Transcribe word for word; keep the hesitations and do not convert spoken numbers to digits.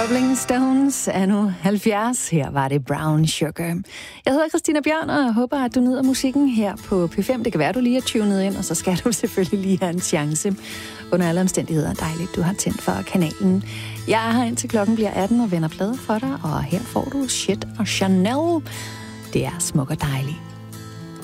Rolling Stones er nu halvfjerds. Her var det Brown Sugar. Jeg hedder Christina Bjørn, og jeg håber, at du nyder musikken her på P fem. Det kan være, at du lige er tunet ind, og så skal du selvfølgelig lige have en chance. Under alle omstændigheder dejligt, du har tændt for kanalen. Jeg er her indtil klokken bliver atten og vender plade for dig, og her får du Shit og Chanel. Det er smuk og dejligt.